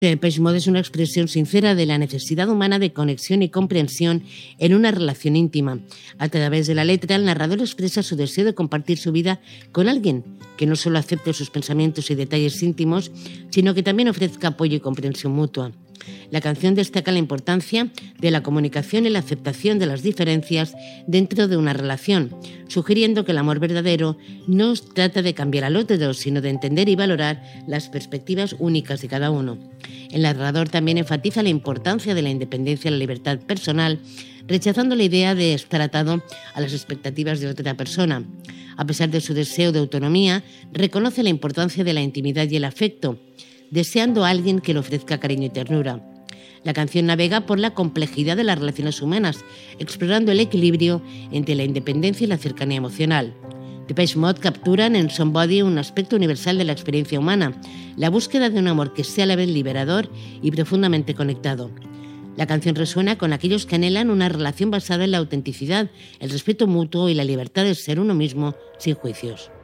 Depeche Mode es una expresión sincera de la necesidad humana de conexión y comprensión en una relación íntima. A través de la letra, el narrador expresa su deseo de compartir su vida con alguien que no solo acepte sus pensamientos y detalles íntimos, sino que también ofrezca apoyo y comprensión mutua. La canción destaca la importancia de la comunicación y la aceptación de las diferencias dentro de una relación, sugiriendo que el amor verdadero no trata de cambiar al otro, sino de entender y valorar las perspectivas únicas de cada uno. El narrador también enfatiza la importancia de la independencia y la libertad personal, rechazando la idea de estar atado a las expectativas de otra persona. A pesar de su deseo de autonomía, reconoce la importancia de la intimidad y el afecto, deseando a alguien que le ofrezca cariño y ternura. La canción navega por la complejidad de las relaciones humanas, explorando el equilibrio entre la independencia y la cercanía emocional. Depeche Mode capturan en Somebody un aspecto universal de la experiencia humana, la búsqueda de un amor que sea a la vez liberador y profundamente conectado. La canción resuena con aquellos que anhelan una relación basada en la autenticidad, el respeto mutuo y la libertad de ser uno mismo sin juicios.